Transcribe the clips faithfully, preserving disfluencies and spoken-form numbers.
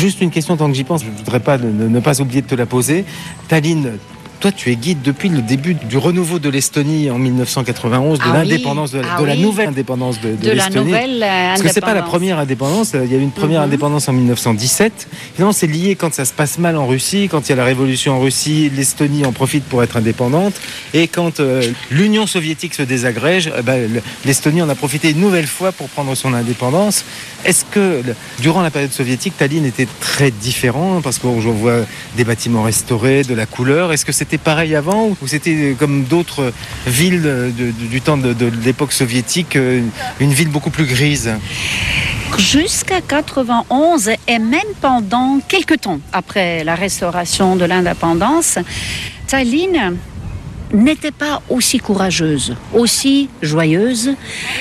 Juste une question tant que j'y pense, je ne voudrais pas ne, ne pas oublier de te la poser. Tallinn, toi, tu es guide depuis le début du renouveau de l'Estonie en mille neuf cent quatre-vingt-onze, de ah l'indépendance, de, ah de la oui. nouvelle indépendance de, de, de l'Estonie. la nouvelle euh, Parce que c'est pas la première indépendance. Il y a eu une première mm-hmm. indépendance en mille neuf cent dix-sept. Finalement, c'est lié quand ça se passe mal en Russie, quand il y a la révolution en Russie, l'Estonie en profite pour être indépendante, et quand euh, l'Union soviétique se désagrège, eh ben, l'Estonie en a profité une nouvelle fois pour prendre son indépendance. Est-ce que durant la période soviétique, Tallinn était très différent parce qu'on voit des bâtiments restaurés, de la couleur. Est-ce que c'était pareil avant ou c'était comme d'autres villes de, de, du temps de, de l'époque soviétique, une ville beaucoup plus grise? Jusqu'à quatre-vingt-onze et même pendant quelques temps après la restauration de l'indépendance, Tallinn n'était pas aussi courageuse, aussi joyeuse,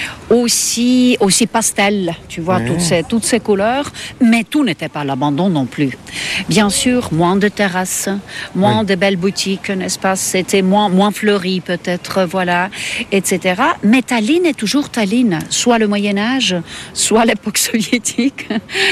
aussi, aussi pastel, tu vois, oui. toutes, ces, toutes ces couleurs, mais tout n'était pas l'abandon non plus. Bien sûr, moins de terrasses, moins oui. de belles boutiques, n'est-ce pas? C'était moins, moins fleuri peut-être, voilà, et cetera. Mais Tallinn est toujours Tallinn, soit le Moyen-Âge, soit l'époque soviétique,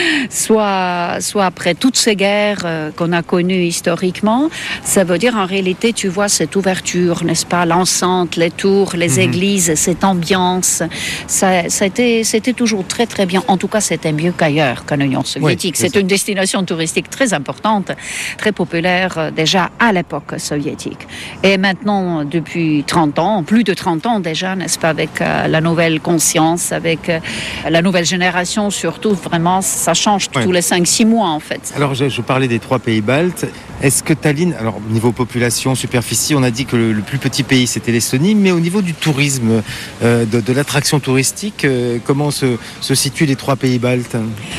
soit, soit après toutes ces guerres euh, qu'on a connues historiquement. Ça veut dire, en réalité, tu vois cette ouverture, n'est-ce pas? L'enceinte, les tours, les mm-hmm. églises, cette ambiance. Ça, ça a été, c'était toujours très très bien. En tout cas, c'était mieux qu'ailleurs, qu'en Union soviétique. Oui, c'est, c'est une destination touristique très importante, très populaire déjà à l'époque soviétique. Et maintenant, depuis trente ans, plus de trente ans déjà, n'est-ce pas, avec euh, la nouvelle conscience, avec euh, la nouvelle génération surtout, vraiment, ça change oui. tous les cinq six mois en fait. Alors, je, je parlais des trois pays baltes. Est-ce que Tallinn, alors niveau population, superficie, on a dit que le, le plus petit pays c'était l'Estonie, mais au niveau du tourisme, euh, de, de l'attraction touristique, euh, comment se, se situent les trois pays baltes?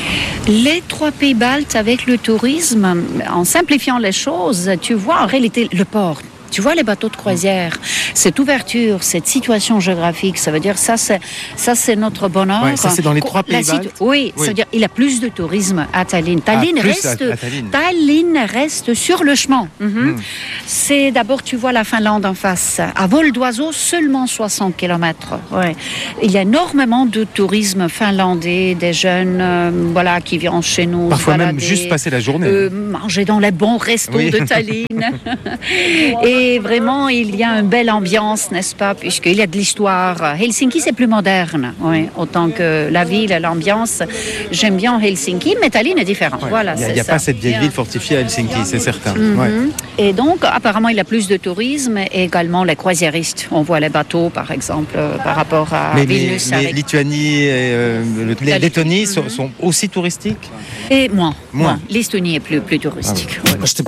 Les trois pays baltes avec le tourisme, en simplifiant les choses, tu vois en réalité le port. Tu vois les bateaux de croisière, cette ouverture, cette situation géographique, ça veut dire ça c'est ça c'est notre bonheur. Ouais, ça c'est dans les trois pays baltes. Situ- oui, oui, ça veut dire il y a plus de tourisme à Tallinn. Tallinn ah, reste à, à Tallinn. Tallinn reste sur le chemin. Mm-hmm. Mm. C'est d'abord tu vois la Finlande en face, à vol d'oiseau seulement soixante kilomètres. Ouais. Il y a énormément de tourisme finlandais, des jeunes euh, voilà qui viennent chez nous. Parfois balader, même juste passer la journée. Euh, manger dans les bons restos oui. de Tallinn. Et Et vraiment, il y a une belle ambiance, n'est-ce pas, puisqu'il y a de l'histoire. Helsinki, c'est plus moderne, oui, autant que la ville, l'ambiance. J'aime bien Helsinki, mais Tallinn est différent. Ouais, voilà, il n'y a, a pas cette vieille ville fortifiée à Helsinki, c'est certain. Mm-hmm. Ouais. Et donc, apparemment, il y a plus de tourisme et également les croisiéristes. On voit les bateaux, par exemple, euh, par rapport à mais Vilnius. Mais, mais avec... Lituanie et euh, le, les Lettonie mm-hmm. sont, sont aussi touristiques? Et moins. moins. moins. L'Estonie est plus, plus touristique. Ah ouais. Ouais.